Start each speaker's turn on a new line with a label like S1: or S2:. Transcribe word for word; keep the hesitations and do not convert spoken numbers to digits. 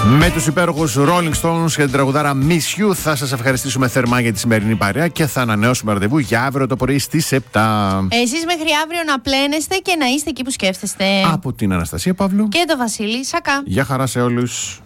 S1: Με τους υπέροχους Rolling Stones και την τραγουδάρα Miss You θα σας ευχαριστήσουμε θερμά για τη σημερινή παρέα και θα ανανεώσουμε ραντεβού για αύριο το πρωί στις επτά.
S2: Εσείς μέχρι αύριο να πλένεστε και να είστε εκεί που σκέφτεστε.
S1: Από την Αναστασία Παύλου
S2: και το Βασίλη Σακά.
S1: Γεια χαρά σε όλους.